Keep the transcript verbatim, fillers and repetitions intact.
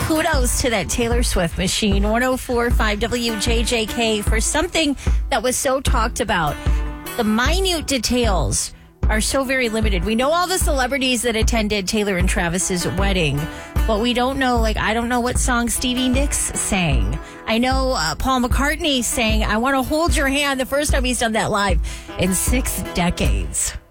kudos to that Taylor Swift machine, one oh four point five W J J K, for something that was so talked about. The minute details are so very limited. We know all the celebrities that attended Taylor and Travis's wedding, but we don't know, like, I don't know what song Stevie Nicks sang. I know uh, Paul McCartney sang I Want to Hold Your Hand the first time he's done that live in six decades.